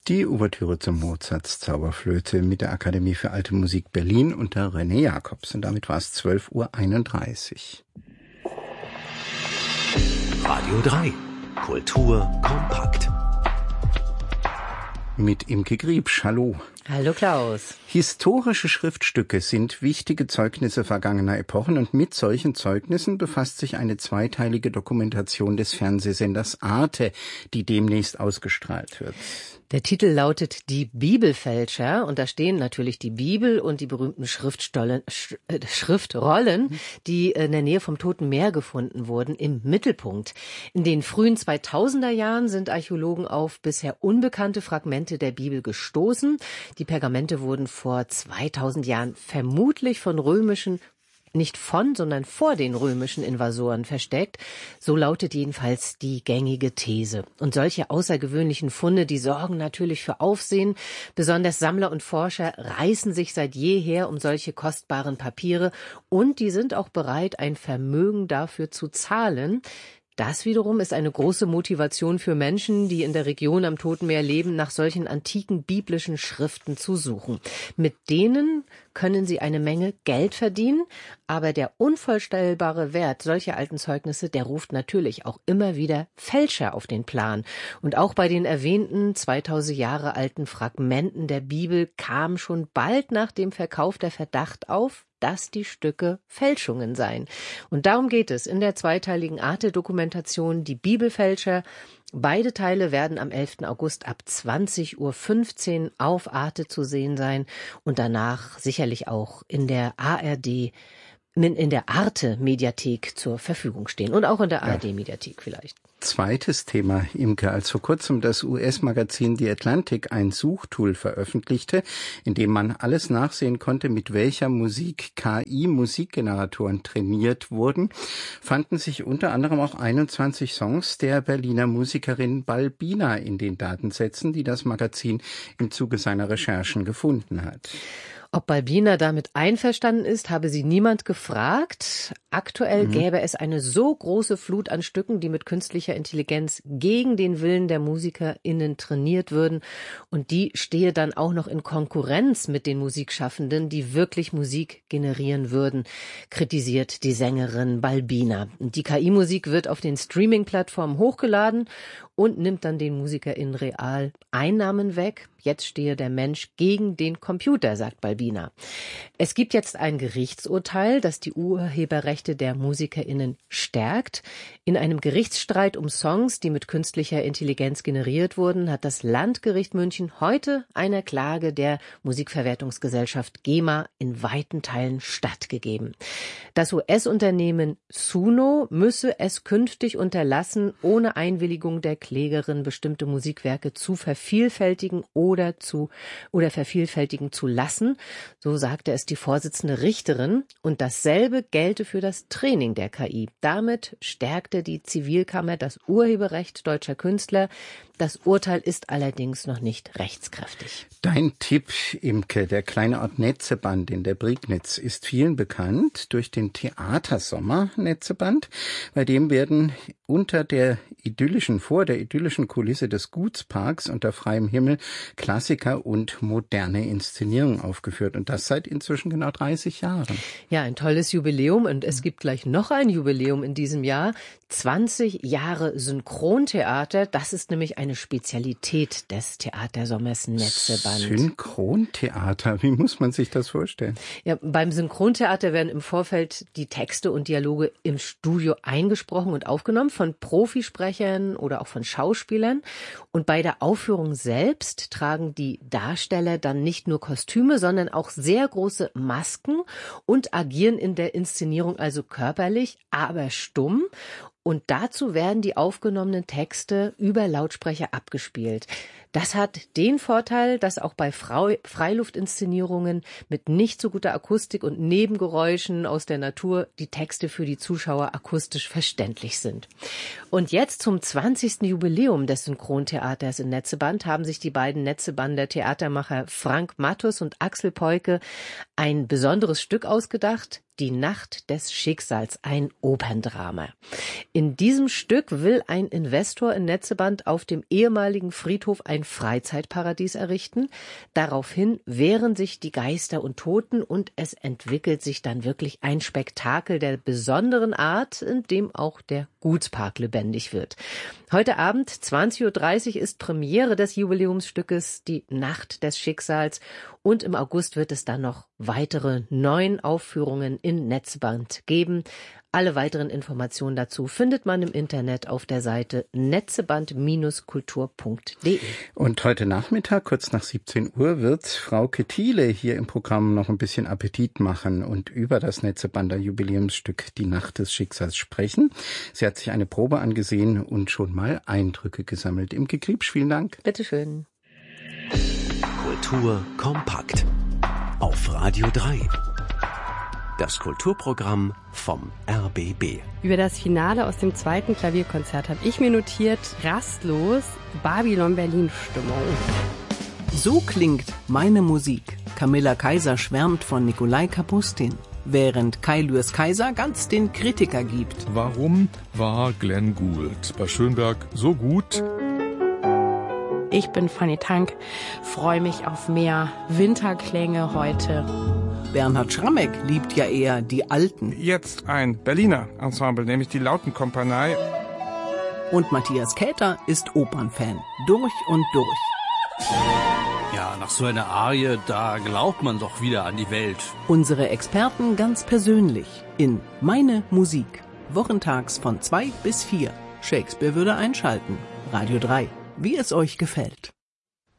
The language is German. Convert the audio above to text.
Die Ouvertüre zum Mozarts Zauberflöte mit der Akademie für Alte Musik Berlin unter René Jacobs. Und damit war es 12:31 Uhr. Radio 3. Kultur kompakt. Mit Imke Griebsch. Hallo. Hallo Klaus. Historische Schriftstücke sind wichtige Zeugnisse vergangener Epochen und mit solchen Zeugnissen befasst sich eine zweiteilige Dokumentation des Fernsehsenders Arte, die demnächst ausgestrahlt wird. Der Titel lautet Die Bibelfälscher und da stehen natürlich die Bibel und die berühmten Schriftrollen, die in der Nähe vom Toten Meer gefunden wurden, im Mittelpunkt. In den frühen 2000er Jahren sind Archäologen auf bisher unbekannte Fragmente der Bibel gestoßen. Die Pergamente wurden vor 2000 Jahren vermutlich nicht von, sondern vor den römischen Invasoren versteckt. So lautet jedenfalls die gängige These. Und solche außergewöhnlichen Funde, die sorgen natürlich für Aufsehen. Besonders Sammler und Forscher reißen sich seit jeher um solche kostbaren Papiere und die sind auch bereit, ein Vermögen dafür zu zahlen. Das wiederum ist eine große Motivation für Menschen, die in der Region am Toten Meer leben, nach solchen antiken biblischen Schriften zu suchen. Mit denen können sie eine Menge Geld verdienen, aber der unvorstellbare Wert solcher alten Zeugnisse, der ruft natürlich auch immer wieder Fälscher auf den Plan. Und auch bei den erwähnten 2000 Jahre alten Fragmenten der Bibel kam schon bald nach dem Verkauf der Verdacht auf, dass die Stücke Fälschungen seien. Und darum geht es in der zweiteiligen Arte-Dokumentation Die Bibelfälscher. Beide Teile werden am 11. August ab 20:15 Uhr auf Arte zu sehen sein und danach sicherlich auch in der ARD, in der Arte-Mediathek zur Verfügung stehen und auch in der ARD-Mediathek vielleicht. Zweites Thema, Imke, als vor kurzem das US-Magazin The Atlantic ein Suchtool veröffentlichte, in dem man alles nachsehen konnte, mit welcher Musik KI-Musikgeneratoren trainiert wurden, fanden sich unter anderem auch 21 Songs der Berliner Musikerin Balbina in den Datensätzen, die das Magazin im Zuge seiner Recherchen gefunden hat. Ob Balbina damit einverstanden ist, habe sie niemand gefragt. Aktuell gäbe es eine so große Flut an Stücken, die mit künstlicher Intelligenz gegen den Willen der MusikerInnen trainiert würden. Und die stehe dann auch noch in Konkurrenz mit den Musikschaffenden, die wirklich Musik generieren würden, kritisiert die Sängerin Balbina. Die KI-Musik wird auf den Streaming-Plattformen hochgeladen und nimmt dann den MusikerInnen real Einnahmen weg. Jetzt stehe der Mensch gegen den Computer, sagt Balbina. Es gibt jetzt ein Gerichtsurteil, das die Urheberrechte der MusikerInnen stärkt. In einem Gerichtsstreit um Songs, die mit künstlicher Intelligenz generiert wurden, hat das Landgericht München heute einer Klage der Musikverwertungsgesellschaft GEMA in weiten Teilen stattgegeben. Das US-Unternehmen Suno müsse es künftig unterlassen, ohne Einwilligung der Klägerin bestimmte Musikwerke zu vervielfältigen oder vervielfältigen zu lassen. So sagte es die Vorsitzende Richterin. Und dasselbe gelte für das Training der KI. Damit stärkte die Zivilkammer das Urheberrecht deutscher Künstler. Das Urteil ist allerdings noch nicht rechtskräftig. Dein Tipp, Imke, der kleine Ort Netzeband in der Prignitz ist vielen bekannt durch den Theatersommer Netzeband. Bei dem werden vor der idyllischen Kulisse des Gutsparks unter freiem Himmel Klassiker und moderne Inszenierungen aufgeführt. Und das seit inzwischen genau 30 Jahren. Ja, ein tolles Jubiläum. Und es gibt gleich noch ein Jubiläum in diesem Jahr. 20 Jahre Synchrontheater. Das ist nämlich eine Spezialität des Theatersommers Netzeband. Synchrontheater, wie muss man sich das vorstellen? Ja, beim Synchrontheater werden im Vorfeld die Texte und Dialoge im Studio eingesprochen und aufgenommen von Profisprechern oder auch von Schauspielern. Und bei der Aufführung selbst tragen die Darsteller dann nicht nur Kostüme, sondern auch sehr große Masken und agieren in der Inszenierung also körperlich, aber stumm. Und dazu werden die aufgenommenen Texte über Lautsprecher abgespielt. Das hat den Vorteil, dass auch bei Freiluftinszenierungen mit nicht so guter Akustik und Nebengeräuschen aus der Natur die Texte für die Zuschauer akustisch verständlich sind. Und jetzt zum 20. Jubiläum des Synchrontheaters in Netzeband haben sich die beiden Netzebander Theatermacher Frank Matthus und Axel Peuke ein besonderes Stück ausgedacht. Die Nacht des Schicksals, ein Operndrama. In diesem Stück will ein Investor in Netzeband auf dem ehemaligen Friedhof ein Freizeitparadies errichten. Daraufhin wehren sich die Geister und Toten und es entwickelt sich dann wirklich ein Spektakel der besonderen Art, in dem auch der Gutspark lebendig wird. Heute Abend, 20.30 Uhr, ist Premiere des Jubiläumsstückes Die Nacht des Schicksals und im August wird es dann noch weitere 9 Aufführungen in Netzeband geben. Alle weiteren Informationen dazu findet man im Internet auf der Seite netzeband-kultur.de. Und heute Nachmittag, kurz nach 17 Uhr, wird Frauke Thiele hier im Programm noch ein bisschen Appetit machen und über das Netzebander Jubiläumsstück Die Nacht des Schicksals sprechen. Sie hat sich eine Probe angesehen und schon mal Eindrücke gesammelt. Imke Kriebsch, vielen Dank. Bitteschön. Kultur kompakt. Auf Radio 3. Das Kulturprogramm vom RBB. Über das Finale aus dem 2. Klavierkonzert habe ich mir notiert, rastlos Babylon-Berlin-Stimmung. So klingt meine Musik. Camilla Kaiser schwärmt von Nikolai Kapustin, während Kai Lürs Kaiser ganz den Kritiker gibt. Warum war Glenn Gould bei Schönberg so gut? Ich bin Fanny Tank, freue mich auf mehr Winterklänge heute. Bernhard Schrammeck liebt ja eher die Alten. Jetzt ein Berliner Ensemble, nämlich die Lautenkompanie. Und Matthias Käther ist Opernfan, durch und durch. Ja, nach so einer Arie, da glaubt man doch wieder an die Welt. Unsere Experten ganz persönlich in Meine Musik. Wochentags von 2 bis 4. Shakespeare würde einschalten. Radio 3. Wie es euch gefällt.